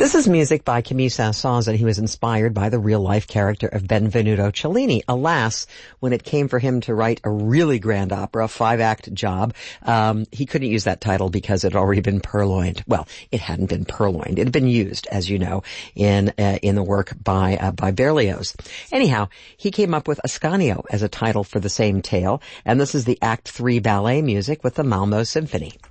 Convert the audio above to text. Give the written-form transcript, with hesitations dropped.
This is music by Camille Saint-Saëns, and he was inspired by the real-life character of Benvenuto Cellini. Alas, when it came for him to write a really grand opera, a 5-act job, he couldn't use that title because it had already been purloined. Well, it hadn't been purloined. It had been used, as you know, in the work by Berlioz. Anyhow, he came up with Ascanio as a title for the same tale, and this is the Act 3 ballet music with the Malmo Symphony.